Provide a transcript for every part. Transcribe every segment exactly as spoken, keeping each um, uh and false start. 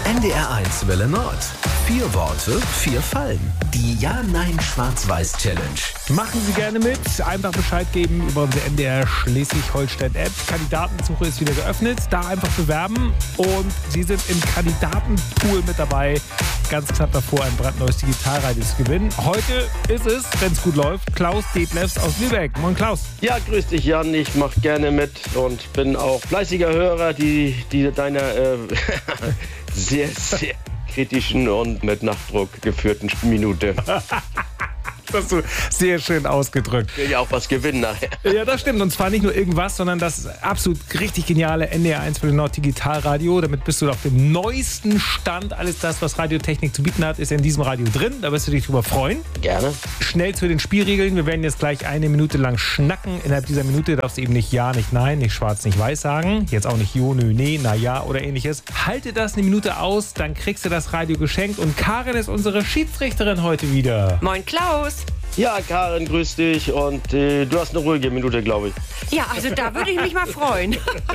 N D R eins Welle Nord. Vier Worte, vier Fallen. Die Ja-Nein-Schwarz-Weiß-Challenge. Machen Sie gerne mit. Einfach Bescheid geben über unsere N D R Schleswig-Holstein-App. Kandidatensuche ist wieder geöffnet. Da einfach bewerben. Und Sie sind im Kandidatenpool mit dabei. Ganz knapp davor, ein brandneues Digitalradio zu gewinnen. Heute ist es, wenn es gut läuft, Klaus Detlefs aus Lübeck. Moin Klaus. Ja, grüß dich Jan. Ich mach gerne mit und bin auch fleißiger Hörer, die, die deiner äh, sehr, sehr kritischen und mit Nachdruck geführten Minute. Das hast du sehr schön ausgedrückt. Ich will ja auch was gewinnen nachher. Ja, das stimmt. Und zwar nicht nur irgendwas, sondern das absolut richtig geniale N D R eins Welle Nord Digitalradio. Damit bist du auf dem neuesten Stand. Alles das, was Radiotechnik zu bieten hat, ist in diesem Radio drin. Da wirst du dich drüber freuen. Gerne. Schnell zu den Spielregeln. Wir werden jetzt gleich eine Minute lang schnacken. Innerhalb dieser Minute darfst du eben nicht Ja, nicht Nein, nicht Schwarz, nicht Weiß sagen. Jetzt auch nicht Jo, Nö, Nee, Na ja oder ähnliches. Halte das eine Minute aus, dann kriegst du das Radio geschenkt. Und Karin ist unsere Schiedsrichterin heute wieder. Moin Klaus. Ja, Karin, grüß dich und äh, du hast eine ruhige Minute, glaube ich. Ja, also da würde ich mich mal freuen.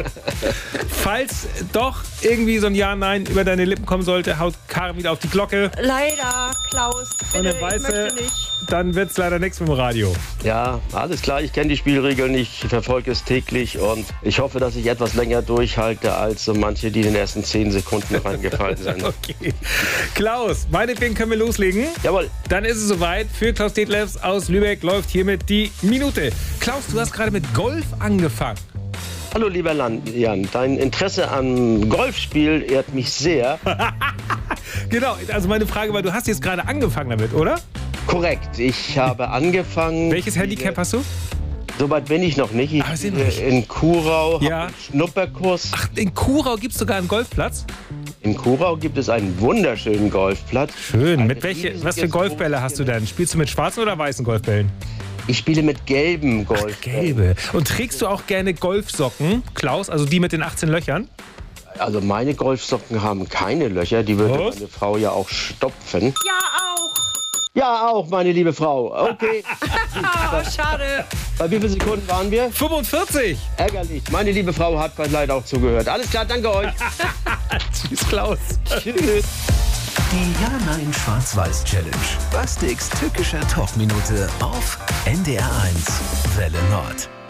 Falls doch irgendwie so ein Ja, Nein über deine Lippen kommen sollte, haut Karin wieder auf die Glocke. Leider, Klaus. Bitte, Und dann ich weißt möchte du, nicht. dann wird's leider nichts mit dem Radio. Ja, alles klar, ich kenne die Spielregeln, ich verfolge es täglich und ich hoffe, dass ich etwas länger durchhalte als so manche, die in den ersten zehn Sekunden reingefallen sind. Okay. Klaus, meinetwegen können wir loslegen. Jawohl. Dann ist es soweit. Für Klaus Detlefs aus Lübeck läuft hiermit die Minute. Klaus, du hast gerade mit Golf angefangen. Hallo lieber Lan- Jan, dein Interesse am Golfspiel ehrt mich sehr. Genau, also meine Frage war, du hast jetzt gerade angefangen damit, oder? Korrekt, ich habe angefangen. Welches Handicap hast du? Soweit bin ich noch nicht. Ich Ah, sind bin nicht. in Kurau, Ja. habe einen Schnupperkurs. Ach, in Kurau gibt es sogar einen Golfplatz? In Kurau gibt es einen wunderschönen Golfplatz. Schön. Ein Mit welche, was für riesiges, Golfbälle hast du denn? Spielst du mit schwarzen oder weißen Golfbällen? Ich spiele mit gelben Golf. Gelbe. Und trägst du auch gerne Golfsocken, Klaus? Also die mit den achtzehn Löchern? Also meine Golfsocken haben keine Löcher, die würde Was? meine Frau ja auch stopfen. Ja, auch. Ja, auch, meine liebe Frau. Okay. Oh, schade. Bei wie vielen Sekunden waren wir? fünfundvierzig. Ärgerlich. Meine liebe Frau hat leider auch zugehört. Alles klar, danke euch. Tschüss, Klaus. Tschüss. Die Ja-Nein-Schwarz-Weiß-Challenge. Bastiks tückischer Talkminute auf N D R eins Welle Nord.